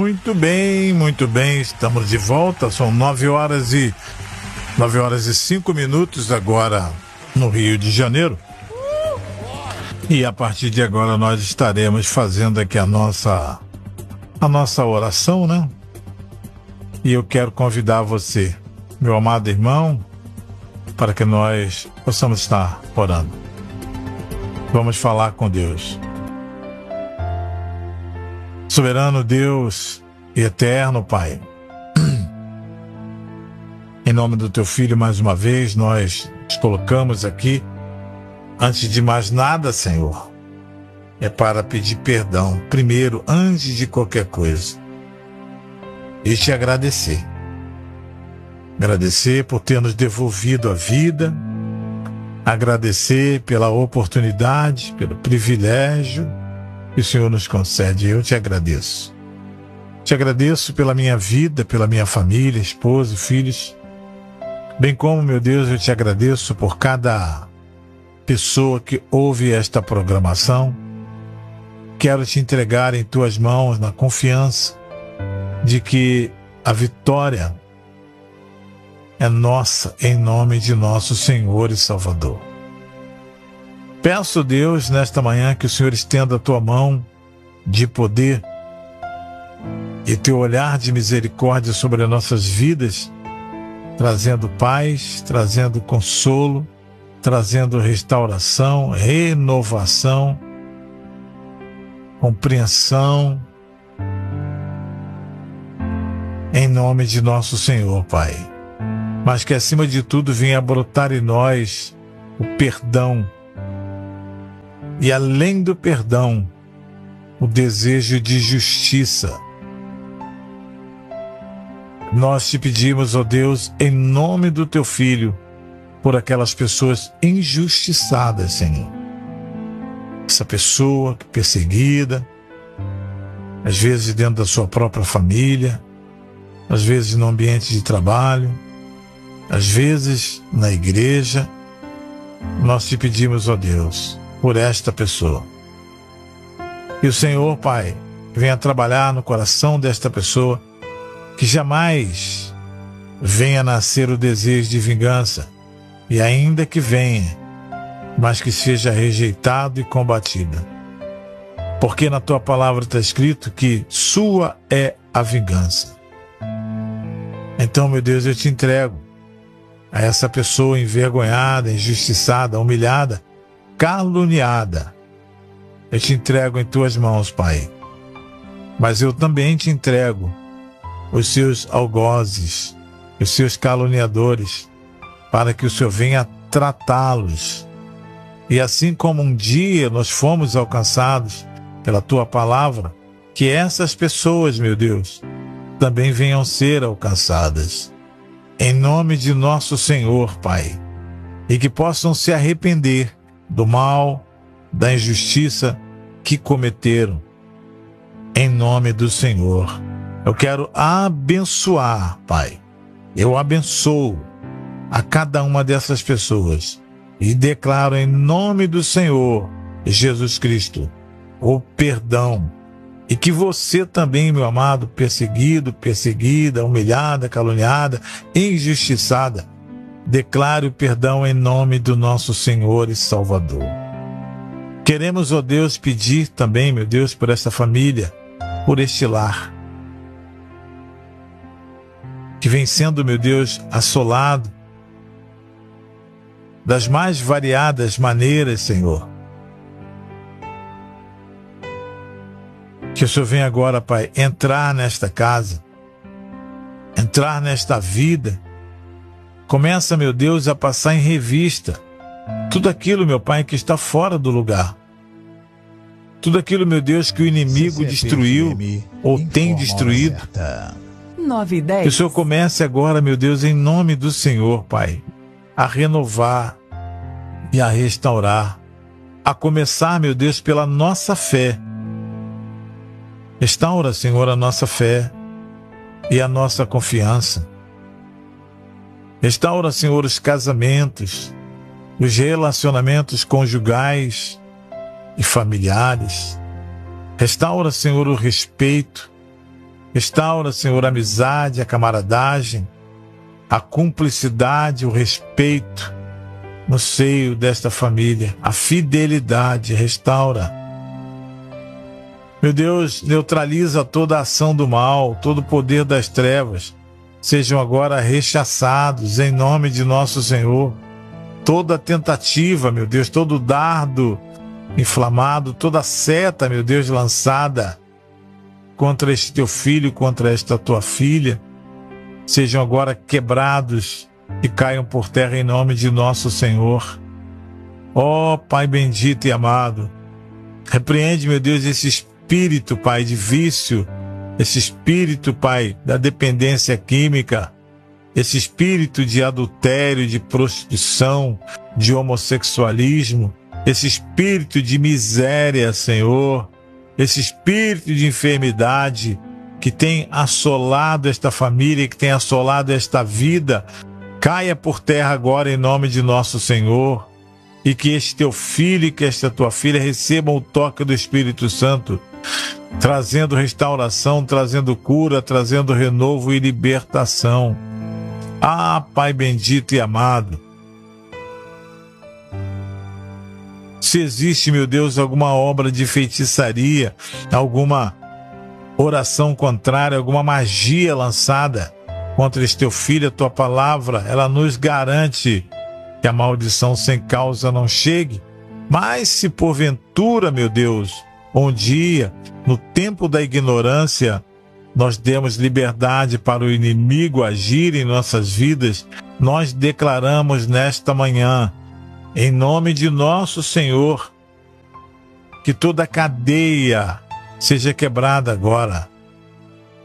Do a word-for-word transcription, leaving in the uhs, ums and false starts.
Muito bem, muito bem, estamos de volta, são nove horas e nove horas e cinco minutos agora no Rio de Janeiro. E a partir de agora nós estaremos fazendo aqui a nossa a nossa oração, né? E eu quero convidar você, meu amado irmão, para que nós possamos estar orando. Vamos falar com Deus. Soberano Deus e eterno Pai, em nome do Teu Filho, mais uma vez, nós nos colocamos aqui, antes de mais nada, Senhor, é para pedir perdão, primeiro, antes de qualquer coisa, e te agradecer. Agradecer por ter nos devolvido a vida, agradecer pela oportunidade, pelo privilégio que o Senhor nos concede. Eu te agradeço. Te agradeço pela minha vida, pela minha família, esposa e filhos. Bem como, meu Deus, eu te agradeço por cada pessoa que ouve esta programação. Quero te entregar em tuas mãos na confiança de que a vitória é nossa, em nome de nosso Senhor e Salvador. Peço, Deus, nesta manhã que o Senhor estenda a tua mão de poder e teu olhar de misericórdia sobre as nossas vidas, trazendo paz, trazendo consolo, trazendo restauração, renovação, compreensão, em nome de nosso Senhor, Pai. Mas que acima de tudo venha brotar em nós o perdão e, além do perdão, o desejo de justiça. Nós te pedimos, ó Deus, em nome do teu Filho, por aquelas pessoas injustiçadas, Senhor. Essa pessoa perseguida, às vezes dentro da sua própria família, às vezes no ambiente de trabalho, às vezes na igreja. Nós te pedimos, ó Deus, por esta pessoa. E o Senhor, Pai, venha trabalhar no coração desta pessoa, que jamais venha nascer o desejo de vingança, e ainda que venha, mas que seja rejeitado e combatido. Porque na tua palavra está escrito que sua é a vingança. Então, meu Deus, eu te entrego a essa pessoa envergonhada, injustiçada, humilhada, caluniada. Eu te entrego em tuas mãos, Pai. Mas eu também te entrego os seus algozes, os seus caluniadores, para que o Senhor venha tratá-los. E assim como um dia nós fomos alcançados pela tua palavra, que essas pessoas, meu Deus, também venham ser alcançadas. Em nome de nosso Senhor, Pai. E que possam se arrepender do mal, da injustiça que cometeram. Em nome do Senhor. Eu quero abençoar, Pai. Eu abençoo a cada uma dessas pessoas e declaro em nome do Senhor Jesus Cristo o perdão. E que você também, meu amado, perseguido, perseguida, humilhada, caluniada, injustiçada, declare o perdão em nome do nosso Senhor e Salvador. Queremos, ó Deus, pedir também, meu Deus, por esta família, por este lar, que vem sendo, meu Deus, assolado das mais variadas maneiras, Senhor. Que o Senhor venha agora, Pai, entrar nesta casa, entrar nesta vida. Começa, meu Deus, a passar em revista tudo aquilo, meu Pai, que está fora do lugar. Tudo aquilo, meu Deus, que o inimigo destruiu ou tem destruído. nove e dez. Que o Senhor comece agora, meu Deus, em nome do Senhor, Pai, a renovar e a restaurar. A começar, meu Deus, pela nossa fé. Restaura, Senhor, a nossa fé e a nossa confiança. Restaura, Senhor, os casamentos, os relacionamentos conjugais e familiares. Restaura, Senhor, o respeito Restaura, Senhor, a amizade, a camaradagem, a cumplicidade, o respeito no seio desta família, a fidelidade. Restaura. Meu Deus, neutraliza toda a ação do mal, todo o poder das trevas. Sejam agora rechaçados em nome de nosso Senhor. Toda tentativa, meu Deus, todo dardo inflamado, toda seta, meu Deus, lançada contra este teu filho, contra esta tua filha, sejam agora quebrados e caiam por terra em nome de nosso Senhor. Ó oh, Pai bendito e amado, repreende, meu Deus, esse espírito, Pai, de vício, esse espírito, Pai, da dependência química, esse espírito de adultério, de prostituição, de homossexualismo, esse espírito de miséria, Senhor, esse espírito de enfermidade que tem assolado esta família, que tem assolado esta vida, caia por terra agora em nome de nosso Senhor, e que este teu filho e que esta tua filha recebam o toque do Espírito Santo, trazendo restauração, trazendo cura, trazendo renovo e libertação. Ah, Pai bendito e amado, se existe, meu Deus, alguma obra de feitiçaria, alguma oração contrária, alguma magia lançada contra este teu filho, a tua palavra, ela nos garante que a maldição sem causa não chegue. Mas se porventura, meu Deus, um dia, no tempo da ignorância, nós demos liberdade para o inimigo agir em nossas vidas, nós declaramos nesta manhã, em nome de nosso Senhor, que toda cadeia seja quebrada agora.